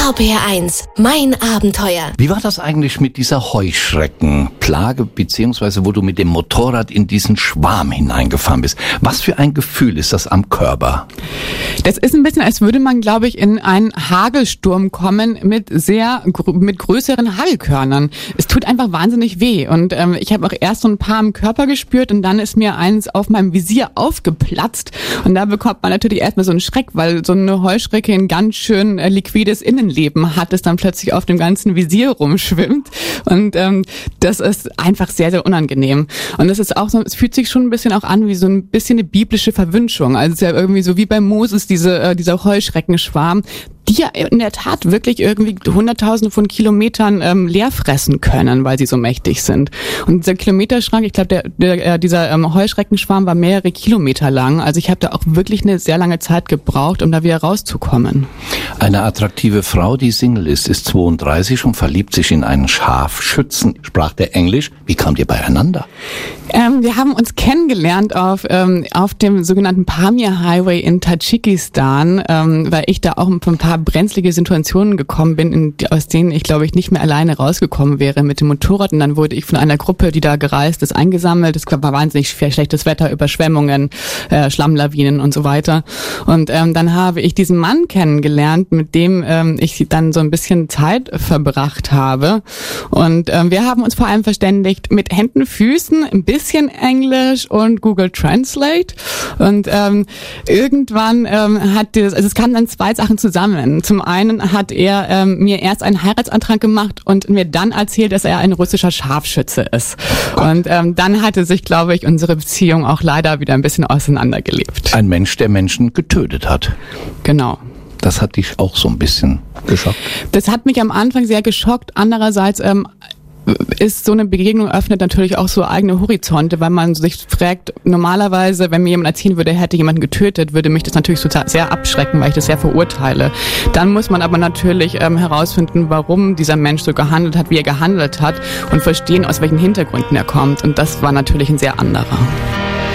RPR1, mein Abenteuer. Wie war das eigentlich mit dieser Heuschreckenplage, beziehungsweise wo du mit dem Motorrad in diesen Schwarm hineingefahren bist? Was für ein Gefühl ist das am Körper? Das ist ein bisschen, als würde man, glaube ich, in einen Hagelsturm kommen mit größeren Hagelkörnern. Es tut einfach wahnsinnig weh. Und ich habe auch erst so ein paar im Körper gespürt und dann ist mir eins auf meinem Visier aufgeplatzt. Und da bekommt man natürlich erstmal so einen Schreck, weil so eine Heuschrecke ein ganz schön liquides Innenleben hat, das dann plötzlich auf dem ganzen Visier rumschwimmt. Und das ist einfach sehr, sehr unangenehm. Und das ist auch so, es fühlt sich schon ein bisschen auch an wie so ein bisschen eine biblische Verwünschung. Also es ist ja irgendwie so wie bei Moses, dieser Heuschreckenschwarm, die ja in der Tat wirklich irgendwie Hunderttausende von Kilometern leer fressen können, weil sie so mächtig sind. Und dieser Kilometerschrank, ich glaube, dieser Heuschreckenschwarm war mehrere Kilometer lang. Also ich habe da auch wirklich eine sehr lange Zeit gebraucht, um da wieder rauszukommen. Eine attraktive Frau, die Single ist 32 und verliebt sich in einen Scharfschützen. Sprach der Englisch? Wie kamt ihr beieinander? Wir haben uns kennengelernt auf dem sogenannten Pamir Highway in Tadschikistan, weil ich da auch ein paar brenzlige Situationen gekommen bin, aus denen ich, glaube ich, nicht mehr alleine rausgekommen wäre mit dem Motorrad. Und dann wurde ich von einer Gruppe, die da gereist ist, eingesammelt. Es war wahnsinnig schlechtes Wetter, Überschwemmungen, Schlammlawinen und so weiter. Und dann habe ich diesen Mann kennengelernt, mit dem ich dann so ein bisschen Zeit verbracht habe. Und wir haben uns vor allem verständigt mit Händen, Füßen, ein bisschen Englisch und Google Translate. Und irgendwann es kamen dann zwei Sachen zusammen. Zum einen hat er mir erst einen Heiratsantrag gemacht und mir dann erzählt, dass er ein russischer Scharfschütze ist. Und dann hatte sich, glaube ich, unsere Beziehung auch leider wieder ein bisschen auseinandergelebt. Ein Mensch, der Menschen getötet hat. Genau. Das hat dich auch so ein bisschen geschockt? Das hat mich am Anfang sehr geschockt. Andererseits ist so eine Begegnung öffnet natürlich auch so eigene Horizonte, weil man sich fragt, normalerweise, wenn mir jemand erzählen würde, er hätte jemanden getötet, würde mich das natürlich total sehr abschrecken, weil ich das sehr verurteile. Dann muss man aber natürlich herausfinden, warum dieser Mensch so gehandelt hat, wie er gehandelt hat und verstehen, aus welchen Hintergründen er kommt. Und das war natürlich ein sehr anderer.